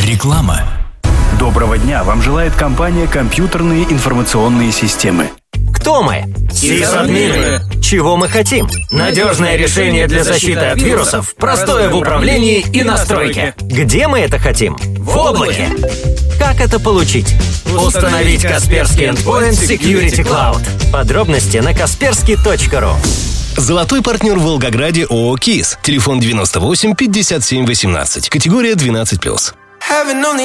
Реклама. Доброго дня! Вам желает компания «Компьютерные информационные системы». Кто мы? Сисадмины. Чего мы хотим? Надежное решение для защиты от вирусов, простое в управлении и настройке. Где мы это хотим? В облаке. Как это получить? Установить Kaspersky Endpoint Security Cloud. Подробности на kaspersky.ru. Золотой партнер в Волгограде ООО «КИС». Телефон 98 57 18. Категория 12+.